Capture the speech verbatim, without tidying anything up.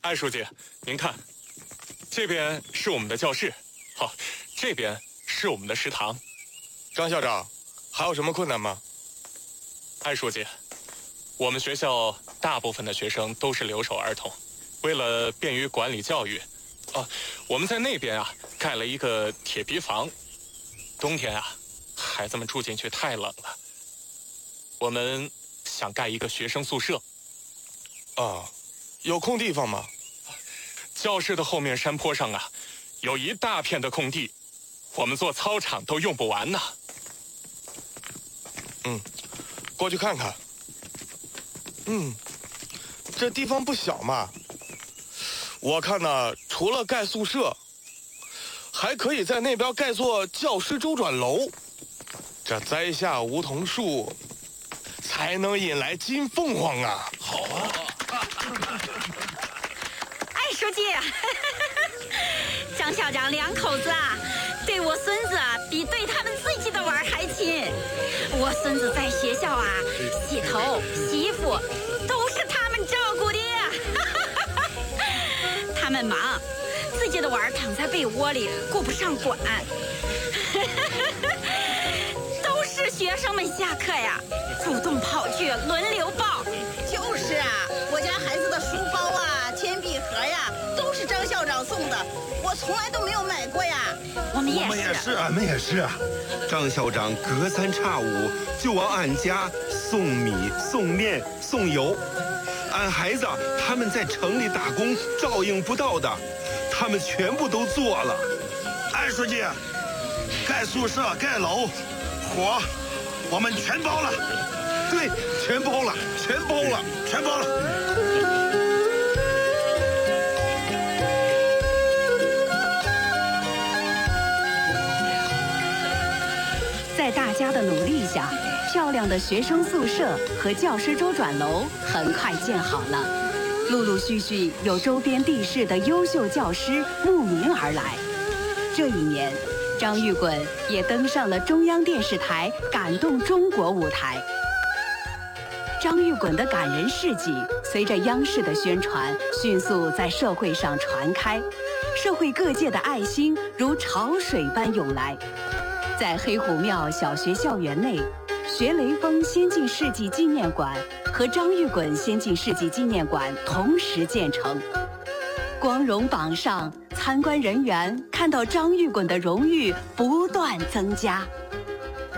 艾书记，您看，这边是我们的教室，好，这边是我们的食堂。 张校长，还有什么困难吗？ 艾书记，我们学校大部分的学生都是留守儿童，为了便于管理教育，啊，我们在那边啊盖了一个铁皮房，冬天啊，孩子们住进去太冷了，我们想盖一个学生宿舍。 啊，有空地方吗？ 教室的后面山坡上啊，有一大片的空地，我们做操场都用不完呢。 嗯，过去看看。嗯，这地方不小嘛。我看呢，除了盖宿舍，还可以在那边盖座教师周转楼。这栽下梧桐树，才能引来金凤凰啊！ 好啊！ 艾书记，张校长两口子啊，对我孙子啊，比对他们自己的娃还亲。我孙子在学校啊，洗头、洗衣服都是他们照顾的。他们忙，自己的娃躺在被窝里顾不上管。都是学生们下课呀，主动跑去轮流抱。 就是啊，我家孩子的书包啊、铅笔盒呀，都是张校长送的，我从来都没有买过呀。 我们也是， 我们也是，俺们也是啊。张校长隔三差五就往俺家送米、送面、送油。俺孩子他们在城里打工，照应不到的，他们全部都做了。 艾书记，盖宿舍、盖楼，活我们全包了。 对，全包了，全包了， 全包了。 在大家的努力下，漂亮的学生宿舍和教师周转楼很快建好了。陆陆续续有周边地市的优秀教师慕名而来。这一年，张玉滚也登上了中央电视台《感动中国》舞台。张玉滚的感人事迹随着央视的宣传，迅速在社会上传开，社会各界的爱心如潮水般涌来。在黑虎庙小学校园内，学雷锋先进事迹纪念馆和张玉滚先进事迹纪念馆同时建成。光荣榜上，参观人员看到张玉滚的荣誉不断增加。